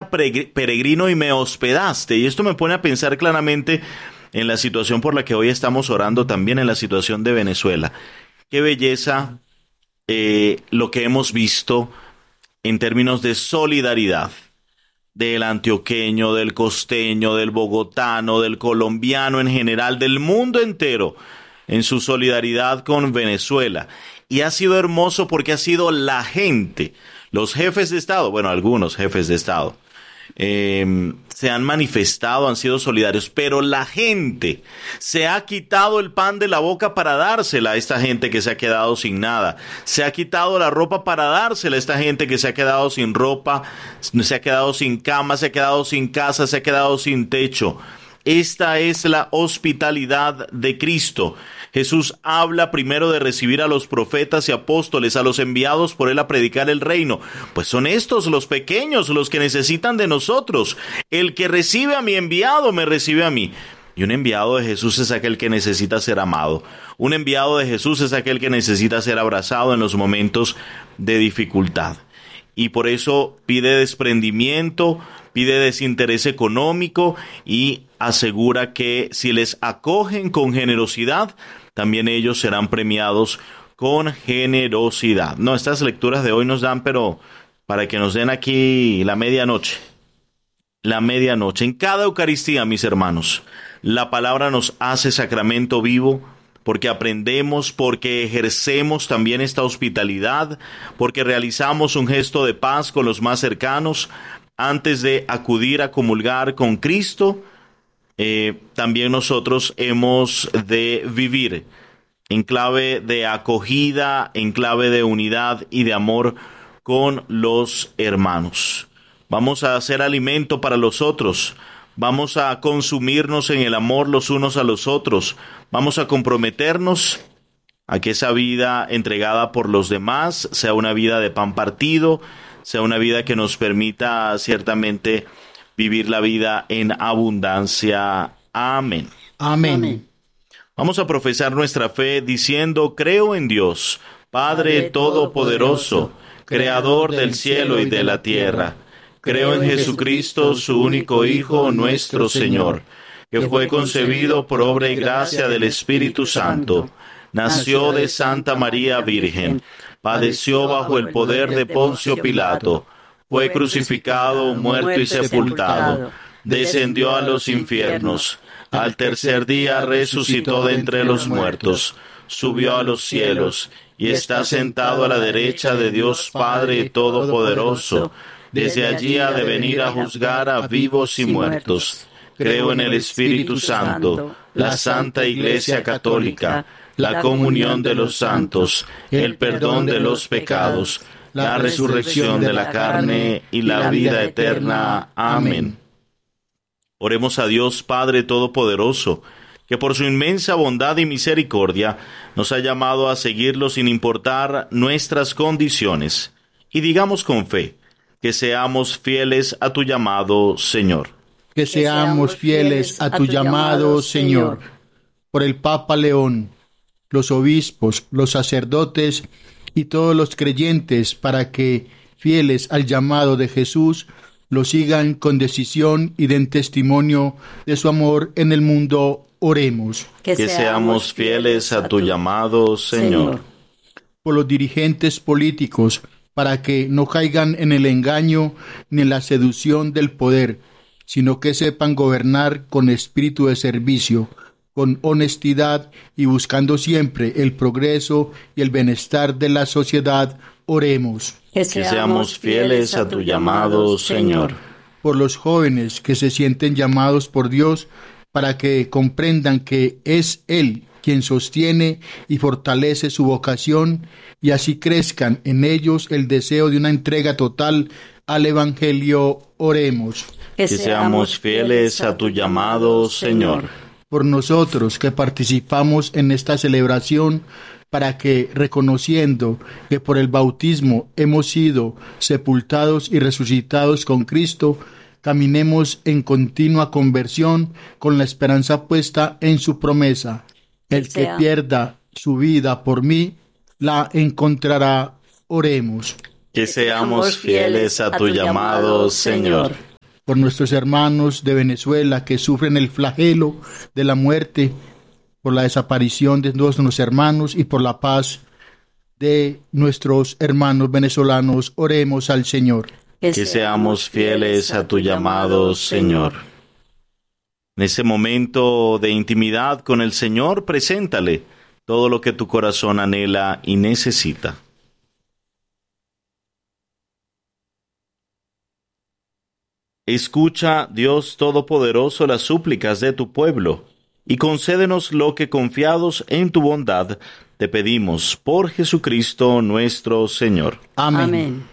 era peregrino y me hospedaste. Y esto me pone a pensar claramente en la situación por la que hoy estamos orando, también en la situación de Venezuela. Qué belleza lo que hemos visto en términos de solidaridad del antioqueño, del costeño, del bogotano, del colombiano en general, del mundo entero, en su solidaridad con Venezuela. Y ha sido hermoso porque ha sido la gente, los jefes de Estado, bueno, algunos jefes de Estado, se han manifestado, han sido solidarios, pero la gente se ha quitado el pan de la boca para dársela a esta gente que se ha quedado sin nada, se ha quitado la ropa para dársela a esta gente que se ha quedado sin ropa, se ha quedado sin cama, se ha quedado sin casa, se ha quedado sin techo. Esta es la hospitalidad de Cristo. Jesús habla primero de recibir a los profetas y apóstoles, a los enviados por él a predicar el reino. Pues son estos los pequeños los que necesitan de nosotros. El que recibe a mi enviado me recibe a mí. Y un enviado de Jesús es aquel que necesita ser amado. Un enviado de Jesús es aquel que necesita ser abrazado en los momentos de dificultad. Y por eso pide desprendimiento, pide desinterés económico y asegura que si les acogen con generosidad, también ellos serán premiados con generosidad. No, estas lecturas de hoy nos dan, pero para que nos den aquí la medianoche. La medianoche. En cada Eucaristía, mis hermanos, la palabra nos hace sacramento vivo, porque aprendemos, porque ejercemos también esta hospitalidad, porque realizamos un gesto de paz con los más cercanos antes de acudir a comulgar con Cristo. También nosotros hemos de vivir en clave de acogida, en clave de unidad y de amor con los hermanos. Vamos a hacer alimento para los otros. Vamos a consumirnos en el amor los unos a los otros. Vamos a comprometernos a que esa vida entregada por los demás sea una vida de pan partido, sea una vida que nos permita ciertamente vivir la vida en abundancia. Amén. Amén. Vamos a profesar nuestra fe diciendo: creo en Dios, Padre Todopoderoso, Creador del cielo y de la tierra. Creo en Jesucristo, su único Hijo, nuestro Señor, que fue concebido por obra y gracia del Espíritu Santo. Nació de Santa María Virgen, padeció bajo el poder de Poncio Pilato, fue crucificado, muerto y sepultado, descendió a los infiernos, al tercer día resucitó de entre los muertos, subió a los cielos, y está sentado a la derecha de Dios Padre Todopoderoso. Desde allí ha de venir a juzgar a vivos y muertos. Creo en el Espíritu Santo, la Santa Iglesia Católica, la comunión de los santos, el perdón de los pecados, la resurrección de la carne y la vida eterna. Amén. Oremos a Dios Padre Todopoderoso, que por su inmensa bondad y misericordia nos ha llamado a seguirlo sin importar nuestras condiciones. Y digamos con fe que seamos fieles a tu llamado, Señor. Que seamos fieles a tu llamado, Señor. Por el Papa León, los obispos, los sacerdotes y todos los creyentes, para que, fieles al llamado de Jesús, lo sigan con decisión y den testimonio de su amor en el mundo. Oremos. Que seamos fieles a tu llamado, Señor. Por los dirigentes políticos, para que no caigan en el engaño ni en la seducción del poder, sino que sepan gobernar con espíritu de servicio, con honestidad y buscando siempre el progreso y el bienestar de la sociedad. Oremos. Que seamos fieles a tu llamado, Señor. Por los jóvenes que se sienten llamados por Dios, para que comprendan que es Él quien sostiene y fortalece su vocación, y así crezcan en ellos el deseo de una entrega total al Evangelio. Oremos. Que seamos fieles a tu llamado, Señor. Por nosotros que participamos en esta celebración, para que, reconociendo que por el bautismo hemos sido sepultados y resucitados con Cristo, caminemos en continua conversión con la esperanza puesta en su promesa. El que pierda su vida por mí, la encontrará. Oremos. Que seamos fieles a tu llamado, Señor. por nuestros hermanos de Venezuela que sufren el flagelo de la muerte, por la desaparición de todos nuestros hermanos y por la paz de nuestros hermanos venezolanos. Oremos al Señor. Que seamos fieles a tu llamado, Señor. En ese momento de intimidad con el Señor, preséntale todo lo que tu corazón anhela y necesita. Escucha, Dios Todopoderoso, las súplicas de tu pueblo, y concédenos lo que, confiados en tu bondad, te pedimos por Jesucristo nuestro Señor. Amén. Amén.